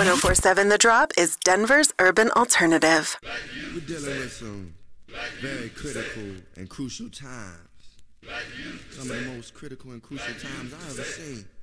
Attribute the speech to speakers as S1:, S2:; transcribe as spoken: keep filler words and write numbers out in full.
S1: oh four seven The Drop is Denver's urban alternative.
S2: We're dealing with some very critical and crucial times. Some of the most critical and crucial times I've ever seen.